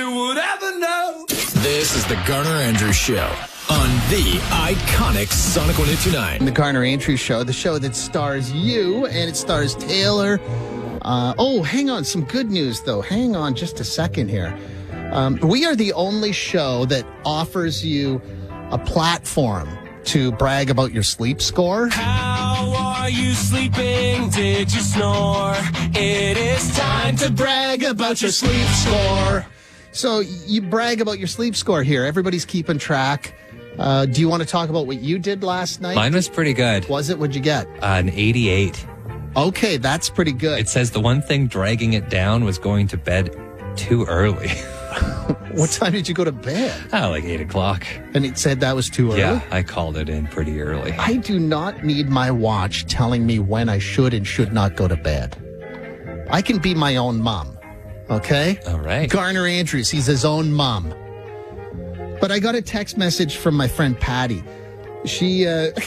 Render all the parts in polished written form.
you would ever know. This is the Garner Andrews Show on the iconic Sonic 102.9. The Garner Andrews Show, the show that stars you, and it stars Taylor. Hang on. Some good news, though. Hang on just a second here. We are the only show that offers you a platform to brag about your sleep score. How are you sleeping? Did you snore? It is time to brag about your sleep score. So you brag about your sleep score here. Everybody's keeping track. Do you want to talk about what you did last night? Mine was pretty good. Was it? What'd you get? An 88. Okay, that's pretty good. It says the one thing dragging it down was going to bed too early. What time did you go to bed? Like 8 o'clock. And it said that was too early? Yeah, I called it in pretty early. I do not need my watch telling me when I should and should not go to bed. I can be my own mom, okay? All right. Garner Andrews, he's his own mom. But I got a text message from my friend Patty. She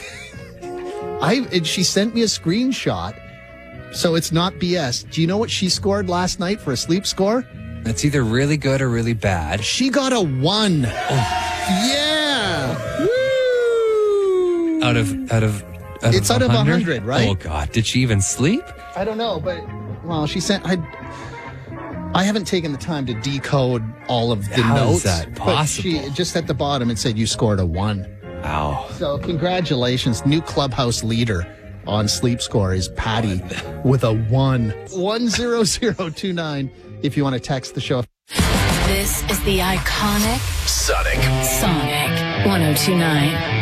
she sent me a screenshot, so it's not BS. Do you know what she scored last night for a sleep score? It's either really good or really bad. She got a 1. Oh. Yeah. Woo! Out of It's out of 100, right? Oh, God. Did she even sleep? I don't know, but, well, she sent... I haven't taken the time to decode all of the How notes. is that possible? But she, just at the bottom, it said you scored a 1. Wow. So congratulations. New clubhouse leader on sleep score is Patty with a 1. 10029 if you want to text the show. This is the iconic Sonic. Sonic 102.9.